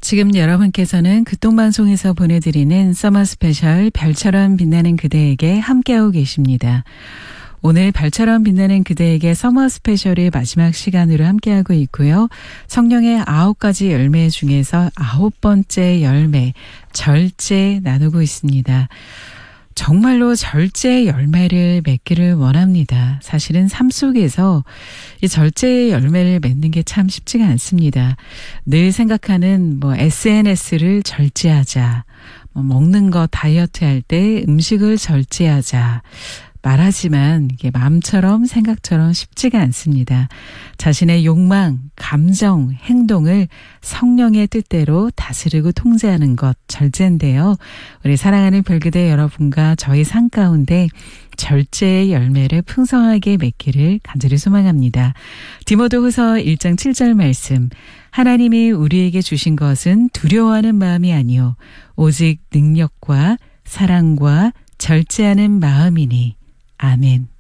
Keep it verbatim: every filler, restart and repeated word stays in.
지금 여러분께서는 극동방송에서 보내드리는 서머 스페셜 별처럼 빛나는 그대에게 함께하고 계십니다. 오늘 별처럼 빛나는 그대에게 서머 스페셜의 마지막 시간으로 함께하고 있고요. 성령의 아홉 가지 열매 중에서 아홉 번째 열매, 절제 나누고 있습니다. 정말로 절제의 열매를 맺기를 원합니다. 사실은 삶 속에서 이 절제의 열매를 맺는 게 참 쉽지가 않습니다. 늘 생각하는 뭐 에스엔에스를 절제하자, 뭐 먹는 거 다이어트 할 때 음식을 절제하자, 말하지만 이게 마음처럼 생각처럼 쉽지가 않습니다. 자신의 욕망, 감정, 행동을 성령의 뜻대로 다스리고 통제하는 것, 절제인데요. 우리 사랑하는 별그대 여러분과 저희 삶 가운데 절제의 열매를 풍성하게 맺기를 간절히 소망합니다. 디모데후서 일 장 칠 절 말씀, 하나님이 우리에게 주신 것은 두려워하는 마음이 아니요 오직 능력과 사랑과 절제하는 마음이니. 아멘.